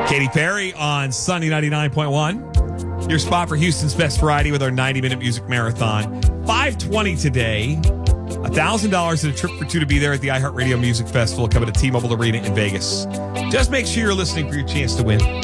Katy Perry on Sunny 99.1. Your spot for Houston's best variety with our 90-minute music marathon. 5:20 today. $1,000 and a trip for two to be there at the iHeartRadio Music Festival coming to T-Mobile Arena in Vegas. Just make sure you're listening for your chance to win.